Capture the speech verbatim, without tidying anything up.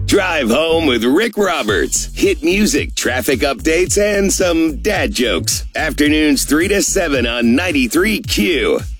Drive Home with Rick Roberts. Hit music, traffic updates, and some dad jokes. Afternoons three to seven on ninety-three Q.